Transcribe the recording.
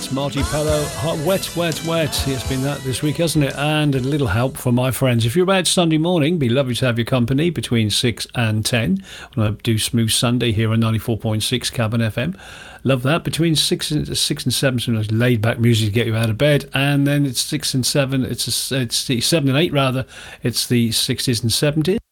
It's Marty Pellow. Wet, wet, wet. It's been that this week, hasn't it? And a little help from my friends. If you're about Sunday morning, be lovely to have your company between 6 and 10 when I do Smooth Sunday here on 94.6 Cabin FM. Love that. Between 6 and 7, some nice laid back music to get you out of bed. And then it's 6 and 7. It's the 7 and 8 rather. It's the 60s and 70s.